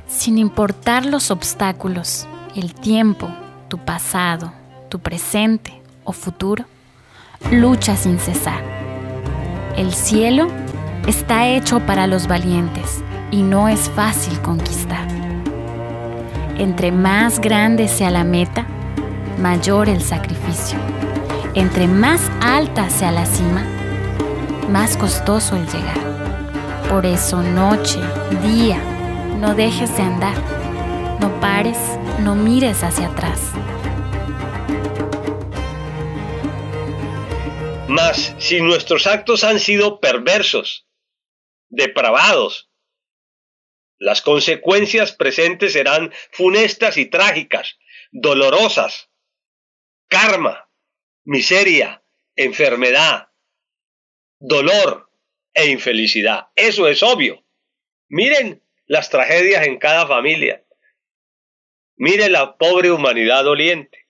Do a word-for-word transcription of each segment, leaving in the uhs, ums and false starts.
Sin importar los obstáculos, el tiempo, tu pasado, tu presente o futuro, lucha sin cesar. El cielo está hecho para los valientes y no es fácil conquistar. Entre más grande sea la meta, mayor el sacrificio. Entre más alta sea la cima, más costoso el llegar. Por eso noche, día, no dejes de andar. No pares, no mires hacia atrás. Mas si nuestros actos han sido perversos, depravados, las consecuencias presentes serán funestas y trágicas, dolorosas. Karma, miseria, enfermedad, dolor e infelicidad. Eso es obvio. Miren las tragedias en cada familia. Miren la pobre humanidad doliente.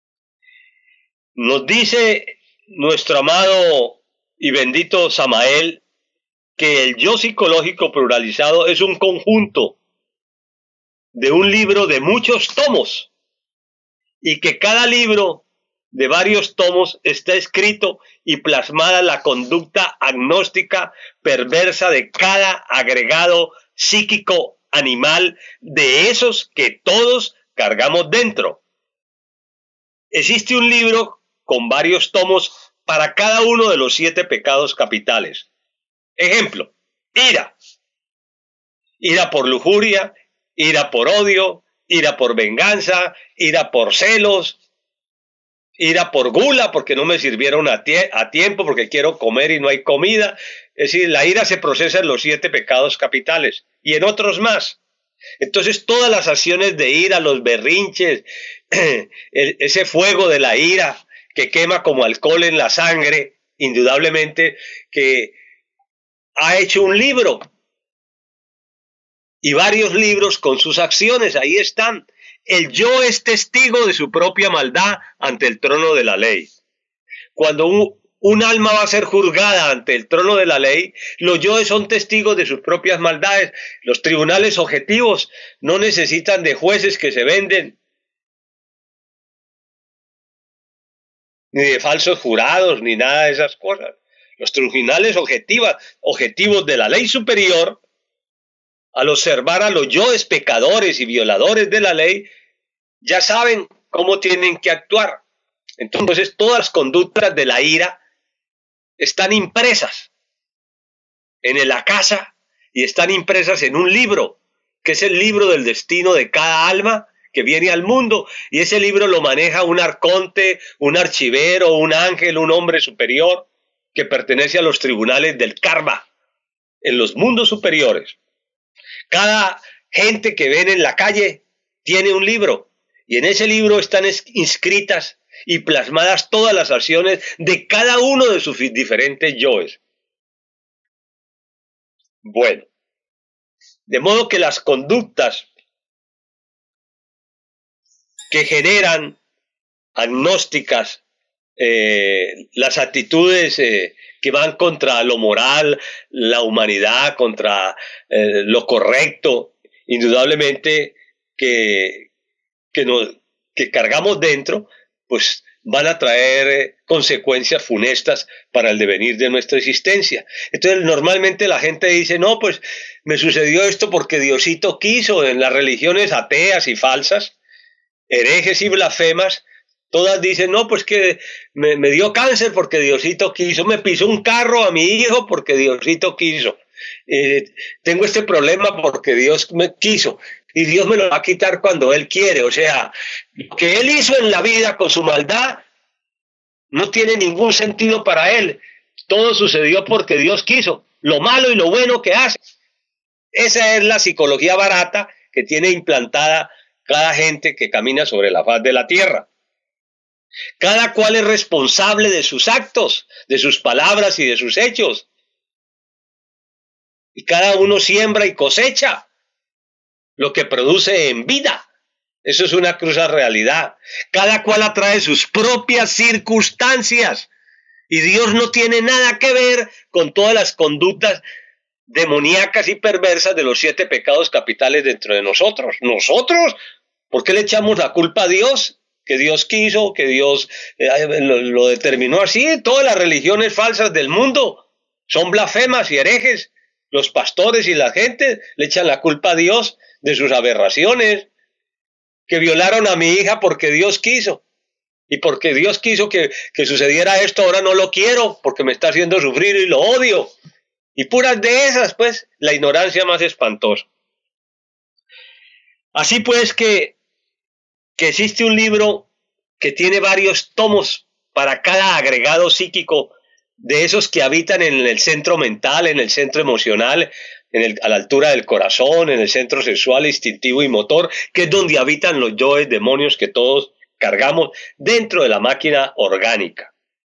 Nos dice nuestro amado y bendito Samael que el yo psicológico pluralizado es un conjunto de un libro de muchos tomos y que cada libro de varios tomos está escrito y plasmada la conducta agnóstica perversa de cada agregado psíquico animal de esos que todos cargamos dentro. Existe un libro con varios tomos para cada uno de los siete pecados capitales. Ejemplo, ira. Ira por lujuria, ira por odio, ira por venganza, ira por celos, ira por gula porque no me sirvieron a, tie a tiempo, porque quiero comer y no hay comida. Es decir, la ira se procesa en los siete pecados capitales y en otros más. Entonces todas las acciones de ira, los berrinches, el, ese fuego de la ira que quema como alcohol en la sangre, indudablemente que ha hecho un libro y varios libros con sus acciones, ahí están. El yo es testigo de su propia maldad ante el trono de la ley. Cuando un, un alma va a ser juzgada ante el trono de la ley, los yoes son testigos de sus propias maldades. Los tribunales objetivos no necesitan de jueces que se venden, ni de falsos jurados, ni nada de esas cosas. Los tribunales objetivos, objetivos de la ley superior, al observar a los yoes pecadores y violadores de la ley, ya saben cómo tienen que actuar. Entonces todas las conductas de la ira están impresas en la casa y están impresas en un libro, que es el libro del destino de cada alma que viene al mundo, y ese libro lo maneja un arconte, un archivero, un ángel, un hombre superior que pertenece a los tribunales del karma en los mundos superiores. Cada gente que ven en la calle tiene un libro y en ese libro están inscritas y plasmadas todas las acciones de cada uno de sus diferentes yoes. Bueno, de modo que las conductas que generan agnósticas, eh, las actitudes eh, que van contra lo moral, la humanidad, contra eh, lo correcto, indudablemente que, que, nos, que cargamos dentro, pues van a traer eh, consecuencias funestas para el devenir de nuestra existencia. Entonces normalmente la gente dice, no, pues me sucedió esto porque Diosito quiso. En las religiones ateas y falsas, herejes y blasfemas, todas dicen, no, pues que me, me dio cáncer porque Diosito quiso, me pisó un carro a mi hijo porque Diosito quiso, eh, tengo este problema porque Dios me quiso, y Dios me lo va a quitar cuando Él quiere. O sea, lo que Él hizo en la vida con su maldad no tiene ningún sentido para Él. Todo sucedió porque Dios quiso, lo malo y lo bueno que hace. Esa es la psicología barata que tiene implantada cada gente que camina sobre la faz de la tierra. Cada cual es responsable de sus actos, de sus palabras y de sus hechos. Y cada uno siembra y cosecha lo que produce en vida. Eso es una cruda realidad. Cada cual atrae sus propias circunstancias. Y Dios no tiene nada que ver con todas las conductas demoníacas y perversas de los siete pecados capitales dentro de nosotros. ¿Nosotros? ¿Por qué le echamos la culpa a Dios? Que Dios quiso, que Dios eh, lo, lo determinó así. Todas las religiones falsas del mundo son blasfemas y herejes. Los pastores y la gente le echan la culpa a Dios de sus aberraciones. Que violaron a mi hija porque Dios quiso. Y porque Dios quiso que, que sucediera esto, ahora no lo quiero, porque me está haciendo sufrir y lo odio. Y puras de esas, pues, la ignorancia más espantosa. Así pues que, que existe un libro que tiene varios tomos para cada agregado psíquico de esos que habitan en el centro mental, en el centro emocional, en el, a la altura del corazón, en el centro sexual, instintivo y motor, que es donde habitan los yoes, demonios que todos cargamos dentro de la máquina orgánica.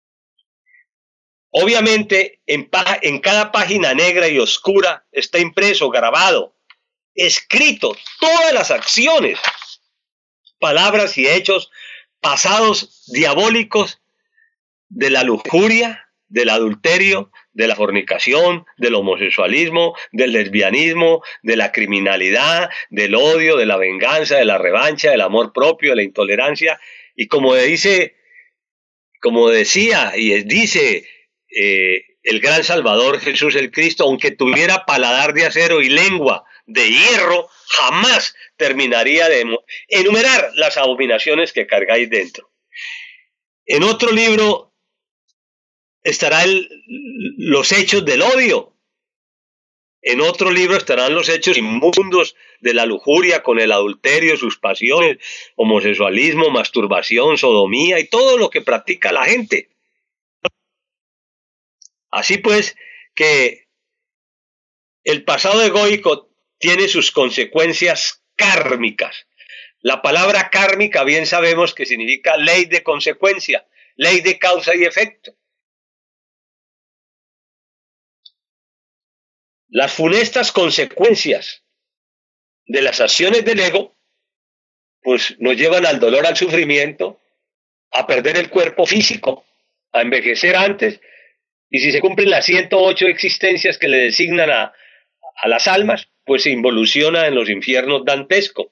Obviamente, en, en cada página negra y oscura está impreso, grabado, escrito todas las acciones, palabras y hechos pasados diabólicos de la lujuria, del adulterio, de la fornicación, del homosexualismo, del lesbianismo, de la criminalidad, del odio, de la venganza, de la revancha, del amor propio, de la intolerancia. Y como dice, como decía y dice eh, el gran Salvador Jesús el Cristo, aunque tuviera paladar de acero y lengua de hierro, jamás terminaría de enumerar las abominaciones que cargáis dentro. En otro libro estarán los hechos del odio. En otro libro estarán los hechos inmundos de la lujuria con el adulterio, sus pasiones, homosexualismo, masturbación, sodomía y todo lo que practica la gente. Así pues que el pasado egoico tiene sus consecuencias kármicas. La palabra kármica bien sabemos que significa ley de consecuencia, ley de causa y efecto. Las funestas consecuencias de las acciones del ego, pues nos llevan al dolor, al sufrimiento, a perder el cuerpo físico, a envejecer antes, y si se cumplen las ciento ocho existencias que le designan a, a las almas, pues se involuciona en los infiernos dantescos.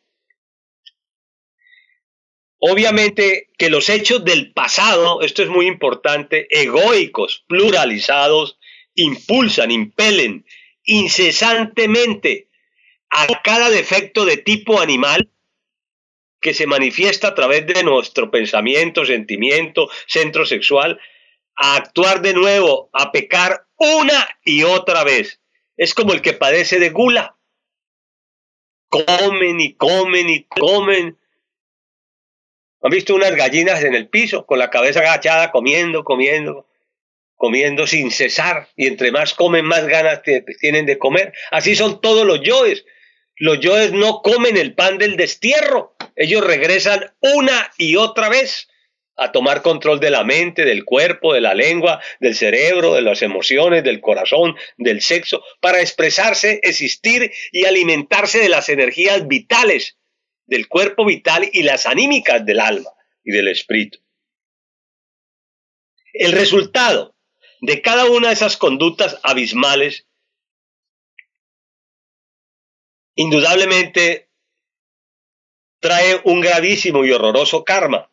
Obviamente que los hechos del pasado, esto es muy importante, egoicos, pluralizados, impulsan, impelen incesantemente a cada defecto de tipo animal que se manifiesta a través de nuestro pensamiento, sentimiento, centro sexual, a actuar de nuevo, a pecar una y otra vez. Es como el que padece de gula. Comen y comen y comen. ¿Han visto unas gallinas en el piso con la cabeza agachada comiendo, comiendo? comiendo sin cesar, y entre más comen, más ganas tienen de comer. Así son todos los yoes. Los yoes no comen el pan del destierro. Ellos regresan una y otra vez a tomar control de la mente, del cuerpo, de la lengua, del cerebro, de las emociones, del corazón, del sexo, para expresarse, existir y alimentarse de las energías vitales del cuerpo vital y las anímicas del alma y del espíritu. El resultado de cada una de esas conductas abismales, indudablemente, trae un gravísimo y horroroso karma.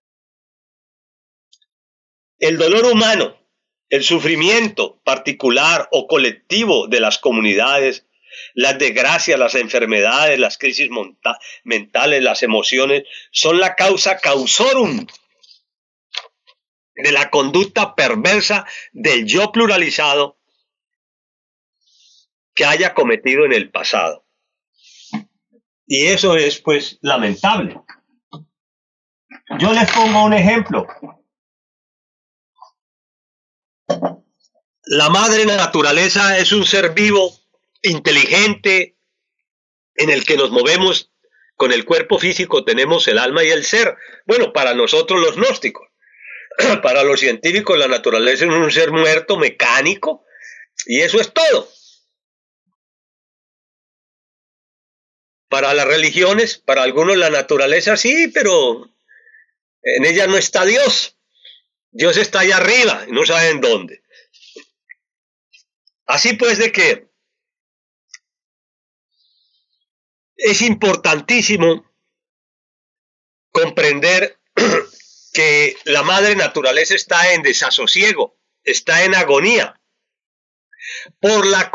El dolor humano, el sufrimiento particular o colectivo de las comunidades, las desgracias, las enfermedades, las crisis mentales, las emociones, son la causa causorum de la conducta perversa del yo pluralizado que haya cometido en el pasado. Y eso es, pues, lamentable. Yo les pongo un ejemplo. La madre naturaleza es un ser vivo, inteligente, en el que nos movemos con el cuerpo físico, tenemos el alma y el ser. Bueno, para nosotros los gnósticos. Para los científicos la naturaleza es un ser muerto, mecánico, y eso es todo. Para las religiones, para algunos la naturaleza sí, pero en ella no está Dios. Dios está allá arriba y no saben dónde. Así pues de que es importantísimo comprender que la madre naturaleza está en desasosiego, está en agonía por la